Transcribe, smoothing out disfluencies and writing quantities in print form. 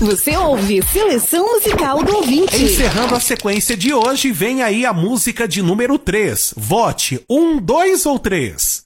Você ouve Seleção Musical do Ouvinte. Encerrando a sequência de hoje, vem aí a música de número 3. Vote 1, 2 ou 3?